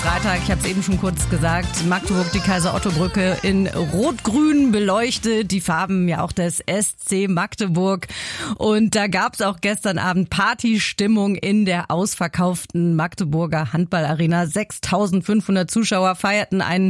Freitag, ich habe es eben schon kurz gesagt, Magdeburg, die Kaiser-Otto-Brücke in rot-grün beleuchtet, die Farben ja auch des SC Magdeburg. Und da gab es auch gestern Abend Partystimmung in der ausverkauften Magdeburger Handballarena. 6.500 Zuschauer feierten einen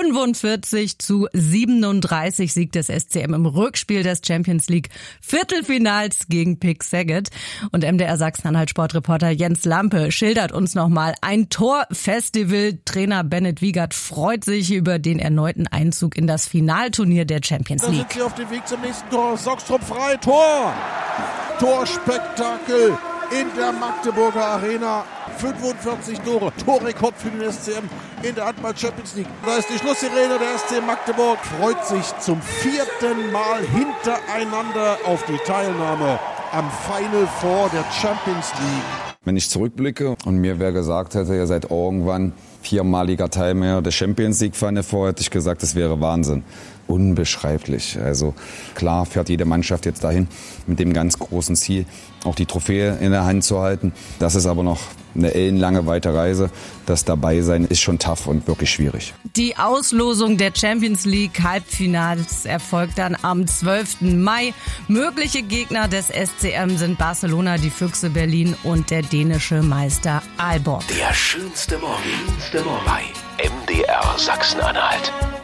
45-37 Sieg des SCM im Rückspiel des Champions League Viertelfinals gegen Pick Szeged. Und MDR Sachsen-Anhalt-Sportreporter Jens Lampe schildert uns nochmal ein Torfestival. Trainer Bennett Wiegert freut sich über den erneuten Einzug in das Finalturnier der Champions League. Da sind sie auf dem Weg zum nächsten Tor. Sockstrup frei, Tor! Torspektakel in der Magdeburger Arena. 45 Tore, Torrekord für den SCM in der Handball Champions League. Da ist die Schlusssirene, der SC Magdeburg freut sich zum 4. Mal hintereinander auf die Teilnahme am Final Four der Champions League. Wenn ich zurückblicke und mir wer gesagt hätte, ihr seid irgendwann 4-maliger Teilnehmer der Champions League Final Four, hätte ich gesagt, das wäre Wahnsinn. Unbeschreiblich. Also klar fährt jede Mannschaft jetzt dahin mit dem ganz großen Ziel, auch die Trophäe in der Hand zu halten. Das ist aber noch eine ellenlange weite Reise. Das Dabeisein ist schon tough und wirklich schwierig. Die Auslosung der Champions League Halbfinals erfolgt dann am 12. Mai. Mögliche Gegner des SCM sind Barcelona, die Füchse Berlin und der dänische Meister Aalborg. Der schönste Morgen bei MDR Sachsen-Anhalt.